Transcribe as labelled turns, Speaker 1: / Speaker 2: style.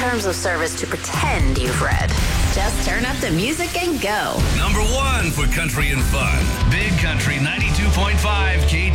Speaker 1: terms of service to pretend you've read. Just turn up the music and go.
Speaker 2: Number 1 for country and fun. Big Country 92.5 KT.